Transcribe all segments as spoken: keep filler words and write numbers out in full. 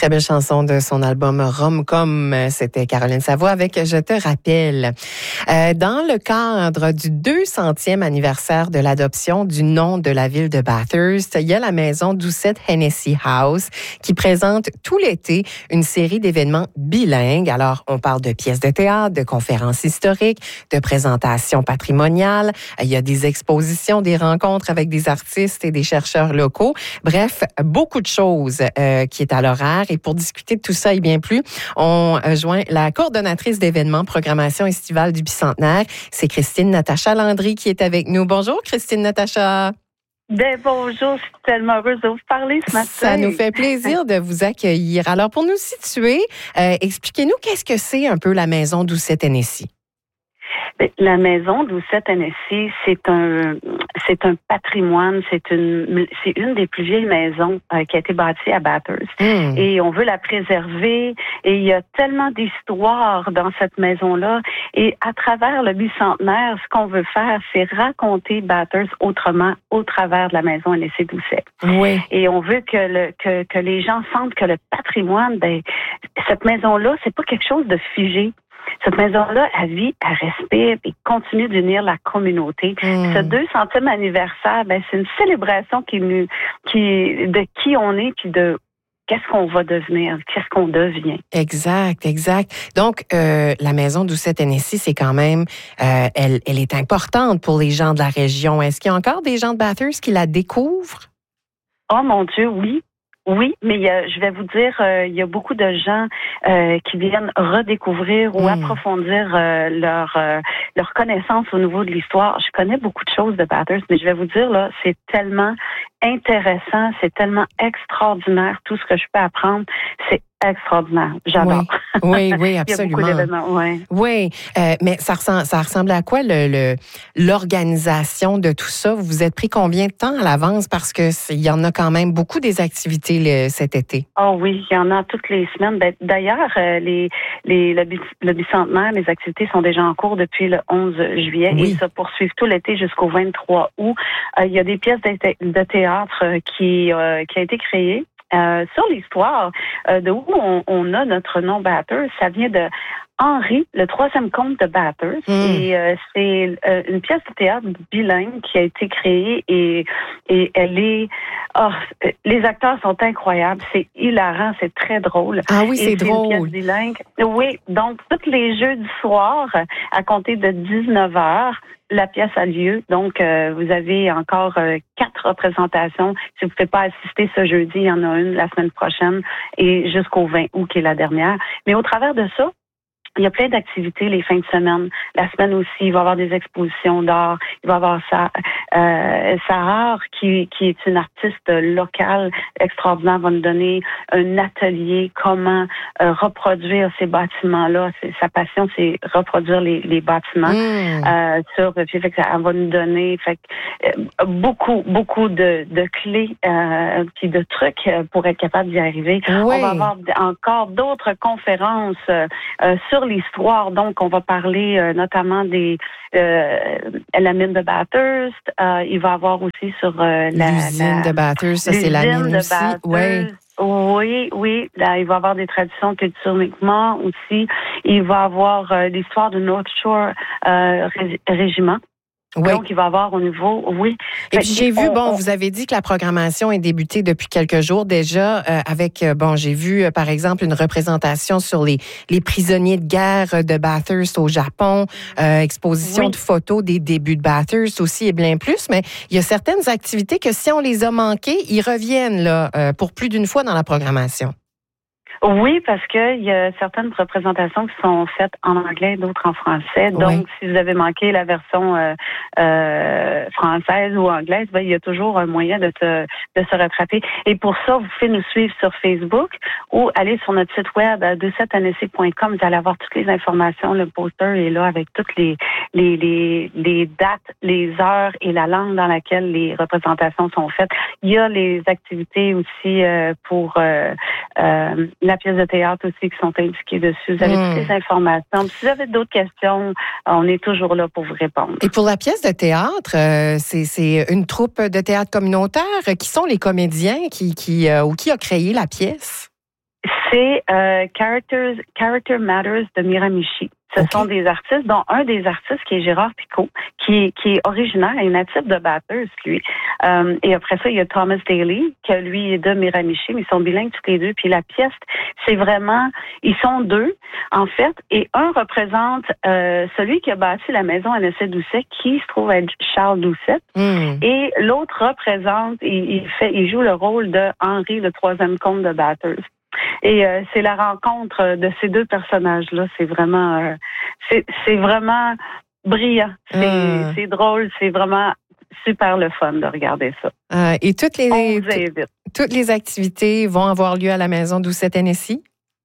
Très belle chanson de son album Rom-Com. C'était Caroline Savoie avec Je te rappelle. Euh, dans le cadre du deux centième anniversaire de l'adoption du nom de la ville de Bathurst, il y a la maison Doucette Hennessy House qui présente tout l'été une série d'événements bilingues. Alors, on parle de pièces de théâtre, de conférences historiques, de présentations patrimoniales. Il y a des expositions, des rencontres avec des artistes et des chercheurs locaux. Bref, beaucoup de choses euh, qui est à l'horaire. Et pour discuter de tout ça et bien plus, on joint la coordonnatrice d'événements programmation estivale du Bicentenaire. C'est Christine Natacha Landry qui est avec nous. Bonjour, Christine Natacha. Ben, bonjour, je suis tellement heureuse de vous parler ce matin. Ça nous fait plaisir de vous accueillir. Alors, pour nous situer, euh, expliquez-nous qu'est-ce que c'est un peu la maison Doucette Hennessy. La maison Doucette Hennessy, c'est un c'est un patrimoine, c'est une c'est une des plus vieilles maisons euh, qui a été bâtie à Bathurst. Mmh. Et on veut la préserver. Et il y a tellement d'histoires dans cette maison-là. Et à travers le bicentenaire, ce qu'on veut faire, c'est raconter Bathurst autrement au travers de la maison Hennessy Doucette. Oui. Et on veut que le que que les gens sentent que le patrimoine, ben cette maison-là, c'est pas quelque chose de figé. Cette maison-là, elle vit, elle respire et continue d'unir la communauté. Mmh. Ce deux centième anniversaire, ben, c'est une célébration qui nous, qui, de qui on est puis de qu'est-ce qu'on va devenir, qu'est-ce qu'on devient. Exact, exact. Donc, euh, la maison Doucette Hennessy, c'est quand même, euh, elle, elle est importante pour les gens de la région. Est-ce qu'il y a encore des gens de Bathurst qui la découvrent? Oh mon Dieu, oui. Oui, mais il y a, je vais vous dire, euh, il y a beaucoup de gens euh, qui viennent redécouvrir ou mmh. approfondir euh, leur euh, leur connaissance au niveau de l'histoire. Je connais beaucoup de choses de Bathurst, mais je vais vous dire là, c'est tellement intéressant, c'est tellement extraordinaire tout ce que je peux apprendre. C'est extraordinaire. J'adore. Oui, oui, oui, absolument. Il y a beaucoup d'événements, ouais. Oui, euh, mais ça ressemble, ça ressemble à quoi le, le l'organisation de tout ça? Vous vous êtes pris combien de temps à l'avance? Parce que il y en a quand même beaucoup des activités le, cet été. Oh oui, il y en a toutes les semaines. D'ailleurs, euh, les, les, le, le bicentenaire, les activités sont déjà en cours depuis le onze juillet oui. et se poursuivent tout l'été jusqu'au vingt-trois août. Euh, il y a des pièces de, de théâtre qui, euh, qui a été créées. Euh, sur l'histoire euh, de où on, on a notre nom Bathurst, ça vient de Henri, le troisième comte de Bathurst. Mm. Et euh, c'est euh, une pièce de théâtre bilingue qui a été créée et, et elle est... Oh, les acteurs sont incroyables. C'est hilarant, c'est très drôle. Ah oui, c'est, c'est drôle. Une pièce bilingue. Oui, donc tous les jeux du soir, à compter de dix-neuf heures, la pièce a lieu. Donc, euh, vous avez encore euh, quatre représentations. Si vous ne pouvez pas assister ce jeudi, il y en a une la semaine prochaine et jusqu'au vingt août, qui est la dernière. Mais au travers de ça, il y a plein d'activités les fins de semaine. La semaine aussi, il va y avoir des expositions d'art. Il va y avoir Sarah, euh, Sarah qui, qui est une artiste locale extraordinaire, va nous donner un atelier comment euh, reproduire ces bâtiments-là. C'est, sa passion, c'est reproduire les, les bâtiments. Mmh. Euh, sur, fait que elle va nous donner fait, euh, beaucoup, beaucoup de, de clés euh, puis de trucs pour être capable d'y arriver. Oui. On va avoir encore d'autres conférences euh, sur l'histoire. Donc, on va parler euh, notamment des euh, la mine de Bathurst. Euh, il va y avoir aussi sur euh, la... L'usine la, de Bathurst, ça c'est la mine de aussi. Bathurst. Oui. Oui, oui. Là, il va y avoir des traditions culturellement aussi. Il va y avoir euh, l'histoire du North Shore euh, ré- Régiment. Oui. Donc, il va y avoir au niveau, oui. Et puis, j'ai vu, on, bon, on... vous avez dit que la programmation est débutée depuis quelques jours déjà euh, avec, euh, bon, j'ai vu, euh, par exemple, une représentation sur les, les prisonniers de guerre de Bathurst au Japon, euh, exposition oui. de photos des débuts de Bathurst aussi et bien plus, mais il y a certaines activités que si on les a manquées, ils reviennent là euh, pour plus d'une fois dans la programmation. Oui, parce que il y a certaines représentations qui sont faites en anglais, d'autres en français. Donc, oui. si vous avez manqué la version euh, euh, française ou anglaise, ben, il y a toujours un moyen de, te, de se rattraper. Et pour ça, vous pouvez nous suivre sur Facebook ou aller sur notre site web à doucette hennessy point com. Vous allez avoir toutes les informations. Le poster est là avec toutes les, les, les, les dates, les heures et la langue dans laquelle les représentations sont faites. Il y a les activités aussi euh, pour euh, euh, la pièce de théâtre aussi qui sont indiquées dessus. Vous avez mmh. toutes les informations. Si vous avez d'autres questions, on est toujours là pour vous répondre. Et pour la pièce de théâtre, euh, c'est, c'est une troupe de théâtre communautaire. Qui sont les comédiens qui, qui, euh, ou qui a créé la pièce? C'est euh, Characters, Character Matters de Miramichi. Ce okay. sont des artistes, dont un des artistes qui est Gérard Picot, qui est, qui est originaire et natif de Bathurst, lui. Euh, et après ça, il y a Thomas Daly, qui lui est de Miramichi, mais ils sont bilingues tous les deux. Puis la pièce, c'est vraiment, ils sont deux, en fait, et un représente euh, celui qui a bâti la maison N S C Doucet, qui se trouve être Charles Doucet, mm. et l'autre représente, il, il fait, il joue le rôle de Henri, le troisième comte de Bathurst. Et euh, c'est la rencontre de ces deux personnages-là. C'est vraiment, euh, c'est, c'est vraiment brillant. C'est, mmh. c'est drôle. C'est vraiment super le fun de regarder ça. Euh, et toutes les t- toutes les activités vont avoir lieu à la maison Doucet Tennessee?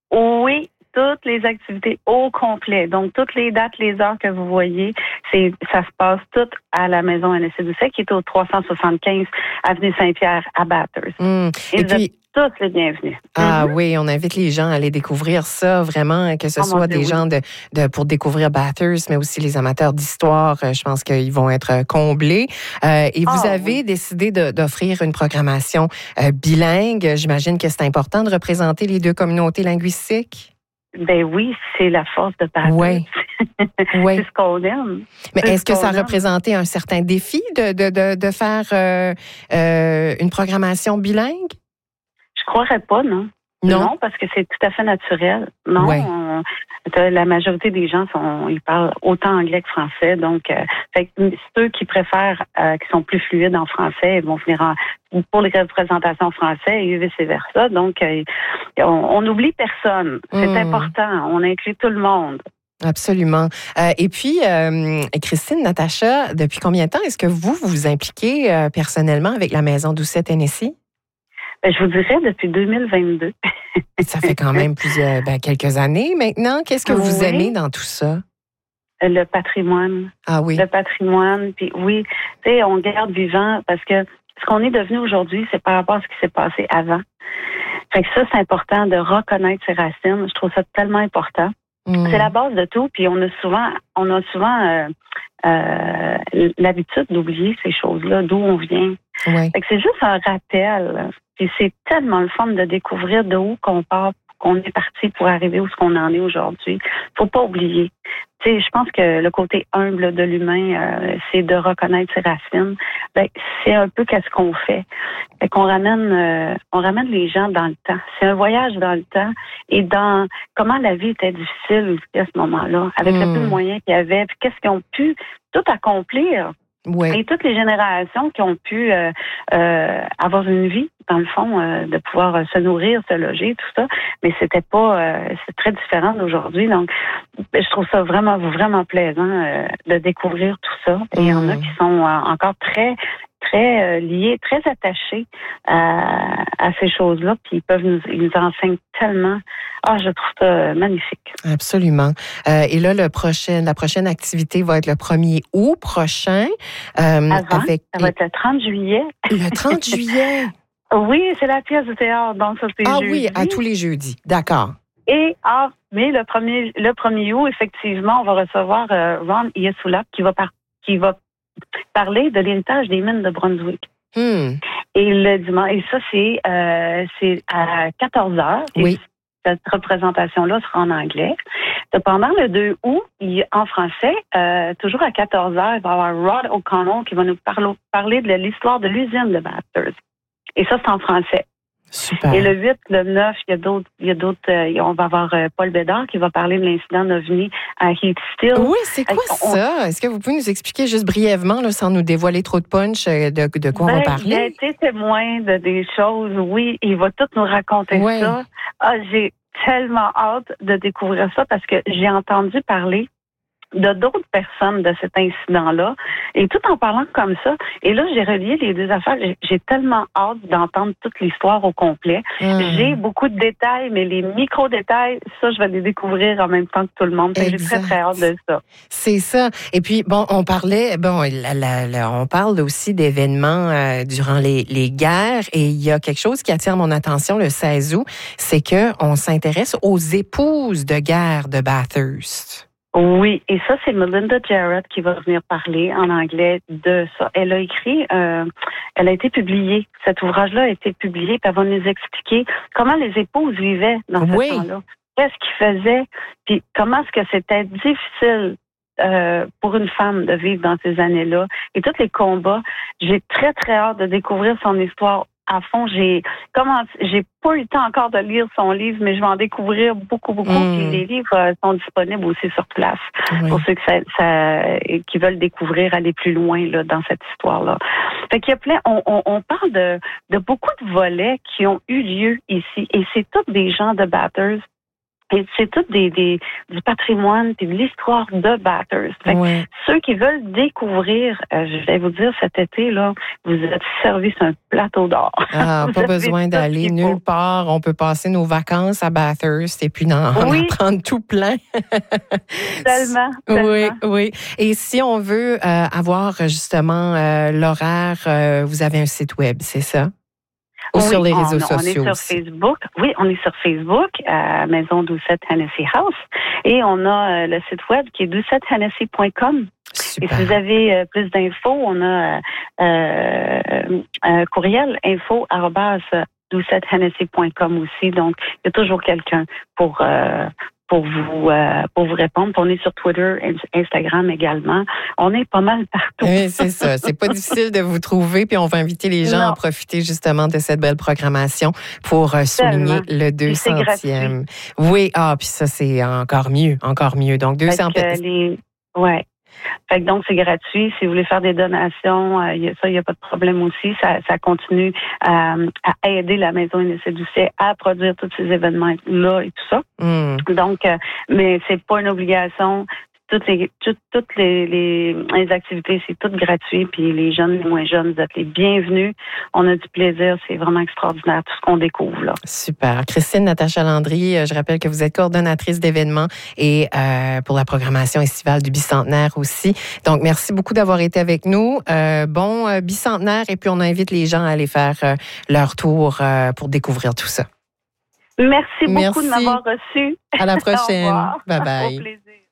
Oui. Toutes les activités au complet. Donc, toutes les dates, les heures que vous voyez, c'est, ça se passe toutes à la maison N S C Doucet, qui est au trois cent soixante-quinze avenue Saint-Pierre à Bathurst. Mmh. Et, Et puis, êtes tous les bienvenus. Ah mm-hmm. oui, on invite les gens à aller découvrir ça, vraiment, que ce oh soit Dieu, des oui. gens de, de pour découvrir Bathurst, mais aussi les amateurs d'histoire. Je pense qu'ils vont être comblés. Euh, et vous oh, avez oui. décidé de, d'offrir une programmation euh, bilingue. J'imagine que c'est important de représenter les deux communautés linguistiques. Ben oui, c'est la force de Bathurst. Oui. oui. C'est ce qu'on aime. Mais c'est est-ce que ça représentait un certain défi de, de, de, de faire euh, euh, une programmation bilingue? Je croirais pas, non. Non, non parce que c'est tout à fait naturel. Non, ouais. on, la majorité des gens sont, ils parlent autant anglais que français. Donc, euh, fait que ceux qui préfèrent, euh, qui sont plus fluides en français, ils vont venir en, pour les représentations français et vice-versa. Donc, euh, on n'oublie personne. C'est mmh. important. On inclut tout le monde. Absolument. Euh, et puis, euh, Christine, Natacha, depuis combien de temps est-ce que vous vous impliquez euh, personnellement avec la Maison Doucet Tennessee? Ben, je vous dirais depuis deux mille vingt-deux. Ça fait quand même plusieurs, ben, quelques années maintenant. Qu'est-ce que vous oui. aimez dans tout ça? Le patrimoine. Ah oui. Le patrimoine. Puis oui, tu sais, on garde vivant parce que ce qu'on est devenu aujourd'hui, c'est par rapport à ce qui s'est passé avant. Fait que ça, c'est important de reconnaître ses racines. Je trouve ça tellement important. Mmh. C'est la base de tout. Puis on a souvent, on a souvent euh, euh, l'habitude d'oublier ces choses-là, d'où on vient. Ouais. Fait que c'est juste un rappel. Puis c'est tellement le fun de découvrir de où qu'on part, qu'on est parti pour arriver où ce qu'on en est aujourd'hui. Faut pas oublier. Tu sais, je pense que le côté humble de l'humain, euh, c'est de reconnaître ses racines. Ben, c'est un peu qu'est-ce qu'on fait. Fait qu'on ramène, euh, on ramène les gens dans le temps. C'est un voyage dans le temps et dans comment la vie était difficile à ce moment-là, avec mmh. le peu de moyens qu'il y avait, puis qu'est-ce qu'ils ont pu tout accomplir. Oui. Et toutes les générations qui ont pu euh, euh, avoir une vie, dans le fond, euh, de pouvoir euh, se nourrir, se loger, tout ça, mais c'était pas, euh, c'est très différent d'aujourd'hui. Donc, je trouve ça vraiment, vraiment plaisant euh, de découvrir tout ça. Et il y en a qui sont euh, encore très, très euh, liés, très attachés à, à ces choses-là, puis ils peuvent nous, ils nous enseignent tellement. Ah, je trouve ça magnifique. Absolument. Euh, et là, le prochain, la prochaine activité va être le premier août prochain. Euh, Avant, avec... ça va être le trente juillet. Le trente juillet? Oui, c'est la pièce de théâtre, donc ça c'est Ah jeudi. oui, à tous les jeudis. D'accord. Et ah, mais le premier, le premier août, effectivement, on va recevoir euh, Ron Iesulap qui va par, qui va parler de l'héritage des mines de Brunswick. Hmm. Et le dimanche, et ça c'est euh, c'est à quatorze heures. Oui. Cette représentation-là sera en anglais. Cependant, le deux août, il, en français, euh, toujours à quatorze heures, il va y avoir Rod O'Connell qui va nous parler, parler de l'histoire de l'usine de Bathurst. Et ça, c'est en français. Super. Et le huit, le neuf, il y a d'autres, il y a d'autres, euh, on va avoir euh, Paul Bédard qui va parler de l'incident d'OVNI à Heath Steel. Oui, c'est quoi on, ça? Est-ce que vous pouvez nous expliquer juste brièvement, là, sans nous dévoiler trop de punch, de, de quoi ben, on va parler? Il a été témoin de des choses, oui, il va tout nous raconter ouais. ça. Ah, j'ai tellement hâte de découvrir ça parce que j'ai entendu parler de d'autres personnes de cet incident-là, et tout en parlant comme ça. Et là, j'ai relié les deux affaires. J'ai, j'ai tellement hâte d'entendre toute l'histoire au complet. Mmh. J'ai beaucoup de détails, mais les micro-détails, ça, je vais les découvrir en même temps que tout le monde. J'ai très, très hâte de ça. C'est ça. Et puis, bon, on parlait, bon, la, la, la, on parle aussi d'événements euh, durant les, les guerres, et il y a quelque chose qui attire mon attention le seize août, c'est qu'on s'intéresse aux épouses de guerre de Bathurst. Oui, et ça, c'est Melinda Jarrett qui va venir parler en anglais de ça. Elle a écrit, euh, elle a été publiée, cet ouvrage-là a été publié, puis elle va nous expliquer comment les épouses vivaient dans ce Oui. temps-là. Qu'est-ce qu'ils faisaient, puis comment est-ce que c'était difficile euh, pour une femme de vivre dans ces années-là, et tous les combats. J'ai très, très hâte de découvrir son histoire à fond. J'ai commencé, j'ai pas eu le temps encore de lire son livre, mais je vais en découvrir beaucoup, beaucoup. Mm. Puis les livres euh, sont disponibles aussi sur place Oui. pour ceux que ça, ça, qui veulent découvrir, aller plus loin là, dans cette histoire-là. Fait qu'il y a plein, on, on, on parle de, de beaucoup de volets qui ont eu lieu ici, et c'est tous des gens de Bathurst. Et c'est tout des, des, du patrimoine puis de l'histoire de Bathurst. Fait que Ouais. ceux qui veulent découvrir, euh, je vais vous dire, cet été, là, vous êtes servis sur un plateau d'or. Ah, Vous pas avez besoin tout d'aller ce qu'il nulle faut. part. On peut passer nos vacances à Bathurst et puis en, en Oui. apprendre tout plein. Tellement, Oui, tellement. oui. Et si on veut euh, avoir justement euh, l'horaire, euh, vous avez un site web, c'est ça? Ou Oui, sur les on, réseaux on sociaux est sur aussi? Facebook. Oui, on est sur Facebook, euh, Maison Doucette Hennessy House. Et on a euh, le site web qui est doucette hennessy point com. Et Super. si vous avez euh, plus d'infos, on a euh, un courriel info arobase doucette hennessy point com aussi. Donc, il y a toujours quelqu'un pour euh, pour vous euh, pour vous répondre. On est sur Twitter, Instagram également. On est pas mal partout. Oui, c'est ça. C'est pas difficile de vous trouver, puis on va inviter les gens Non. à profiter justement de cette belle programmation pour euh, souligner Tellement. le Puis c'est deux centième. Oui, ah, puis ça, c'est encore mieux, encore mieux. Donc, deux cents. Fait que les... Ouais. Fait que donc, c'est gratuit. Si vous voulez faire des donations, euh, y a, ça, il n'y a pas de problème aussi. Ça, ça continue euh, à aider la Maison Hennessy Doucet à produire tous ces événements-là et tout ça. Mm. Donc, euh, mais c'est pas une obligation. Toutes les toutes, toutes les, les, les activités, c'est tout gratuit. Puis les jeunes, les moins jeunes, vous êtes les bienvenus. On a du plaisir. C'est vraiment extraordinaire tout ce qu'on découvre là. Super. Christine Natacha Landry, je rappelle que vous êtes coordonnatrice d'événements et euh, pour la programmation estivale du bicentenaire aussi. Donc, merci beaucoup d'avoir été avec nous. Euh, bon euh, bicentenaire, et puis on invite les gens à aller faire euh, leur tour euh, pour découvrir tout ça. Merci beaucoup Merci. de m'avoir reçu. À la prochaine. Au revoir. Bye bye. Au plaisir.